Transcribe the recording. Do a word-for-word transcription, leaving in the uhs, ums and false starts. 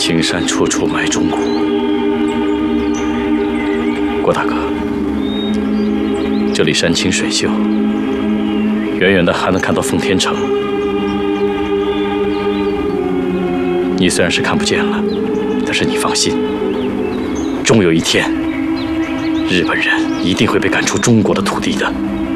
青山处处埋忠骨。郭大哥，这里山清水秀，远远的还能看到奉天城。你虽然是看不见了，但是你放心，终有一天，日本人一定会被赶出中国的土地的。